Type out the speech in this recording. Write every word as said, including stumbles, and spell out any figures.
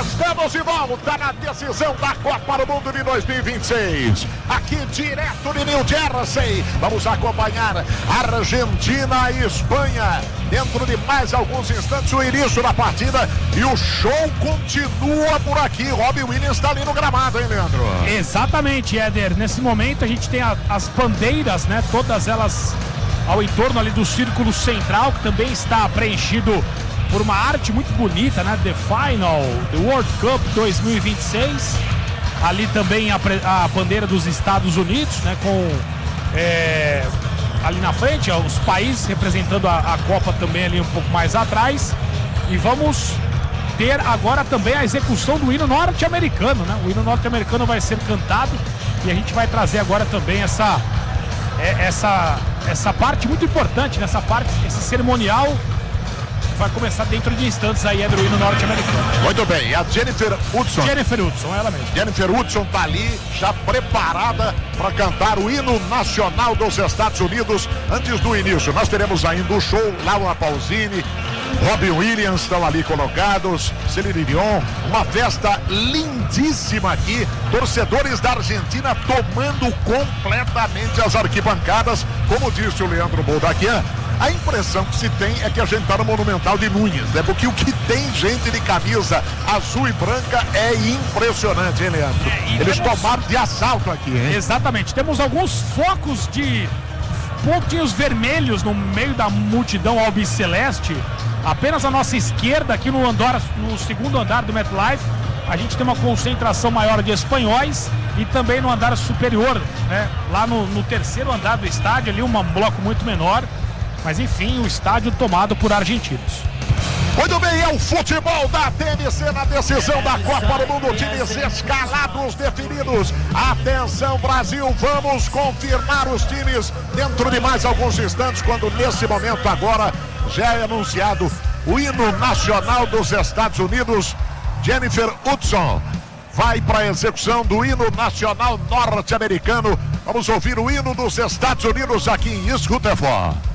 Estamos de volta na decisão da Copa do Mundo de dois mil e vinte e seis. Aqui direto de New Jersey. Vamos acompanhar Argentina e Espanha. Dentro de mais alguns instantes o início da partida e o show continua por aqui. Robbie Williams está ali no gramado, hein, Leandro? Exatamente, Éder. Nesse momento a gente tem a, as bandeiras, né? Todas elas ao entorno ali do círculo central, que também está preenchido por uma arte muito bonita, né? The Final, The World Cup dois mil e vinte e seis. Ali também a, a bandeira dos Estados Unidos, né? Com é, ali na frente, ó, os países representando a, a Copa também ali um pouco mais atrás. E vamos ter agora também a execução do hino norte-americano, né? O hino norte-americano vai ser cantado e a gente vai trazer agora também essa, é, essa, essa parte muito importante, nessa parte, esse cerimonial. Vai começar dentro de instantes aí, é do hino norte-americano. Muito bem, e a Jennifer Hudson. Jennifer Hudson, ela mesma. Jennifer Hudson tá ali, já preparada para cantar o hino nacional dos Estados Unidos. Antes do início, nós teremos ainda o show, Laura Pausini, Robbie Williams estão ali colocados, Celine Dion, uma festa lindíssima aqui, torcedores da Argentina tomando completamente as arquibancadas, como disse o Leandro Boldaquian. A impressão que se tem é que a gente está no Monumental de Núñez, né? Porque o que tem gente de camisa azul e branca é impressionante, hein, Leandro? É, Eles temos... tomaram de assalto aqui, hein? Exatamente. Temos alguns focos de pontinhos vermelhos no meio da multidão albiceleste. Apenas à nossa esquerda, aqui no, andar, no segundo andar do MetLife, a gente tem uma concentração maior de espanhóis e também no andar superior, né? Lá no, no terceiro andar do estádio, ali um bloco muito menor. Mas enfim, o estádio tomado por argentinos. Muito bem, é o futebol da T N C na decisão da Copa do Mundo. Times escalados definidos. Atenção, Brasil, vamos confirmar os times dentro de mais alguns instantes, quando nesse momento agora já é anunciado o hino nacional dos Estados Unidos. Jennifer Hudson vai para a execução do hino nacional norte-americano. Vamos ouvir o hino dos Estados Unidos aqui em Schlitterbahn.